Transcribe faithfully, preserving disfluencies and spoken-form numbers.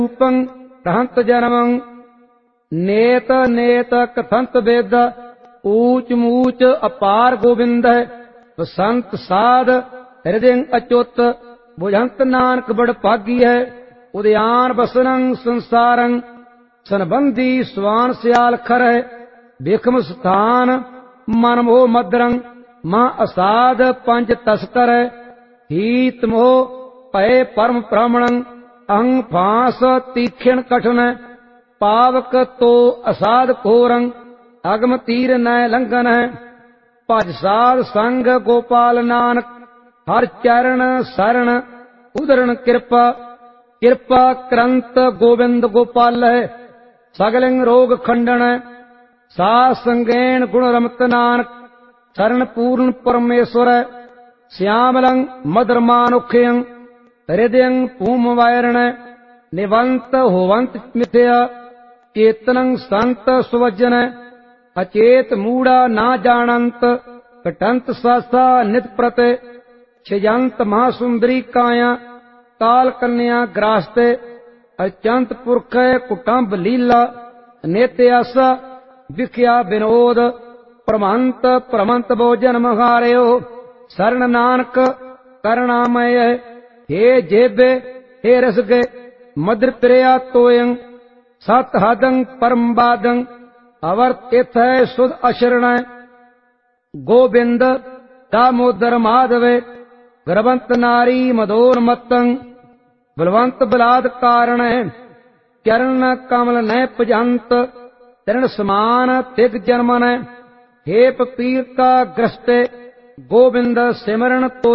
रूपं रहंत जन्मं नेत नेत कथंत वेद ऊच मूच अपार गोविंद संत साध हृदय अच्युत बुझंत नानक बड़ भागी है उद्यान बसरं संसारं सनबंदी स्वान सियाल खर है बिखम स्थान मन मोह मदरं मां असाध पंच तस्कर है हीत मोह भय परम भ्रमणं अहं फांस तीक्षण कठिन पावक तो असाध घोरं अगम तीर नय लंघन है भज साध संग गोपाल नानक हर चरण शरण उदरण कृपा कृपा करंत गोविंद गोपाल है सगलिंग रोग खंडन सा संगेन गुण रमत नानक शरण पूर्ण परमेश्वर श्यामलं मदरमानुख्यं हृदय पूम वैरण निवंत होवंत मिथ्या चेतनं संत सुवजन अचेत मूढ़ा ना जानंत कटंत सासा नित प्रते क्षयंत महासुंदरी काया काल कन्या ग्रास्ते अचंत पुरख कुटुंब लीला नित्य आसा विख्या विनोद प्रमंत प्रमंत भोजन महारयो शरण नानक करुणामय हे जेबे हे रसगे मद्र प्रिया तोयं सत हदं परम बादं अवर तीर्थ सुध अशरण गोविंद दामोदर माधवे गर्भंत नारी मदोन्मत्तं बलवंत बलाद कारण चरण कमल न पजंत तरण समान तिग जन्मन हे पपीर का ग्रस्ते गोविंद सिमरण तो